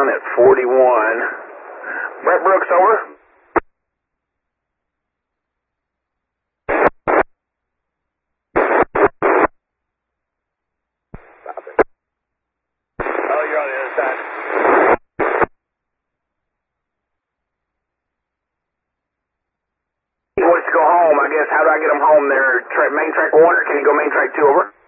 down at 41. Brett Brooks, over. Oh, you're on the other side. He wants to go home, I guess. How do I get him home there? Main track 1, or can he go main track 2, over?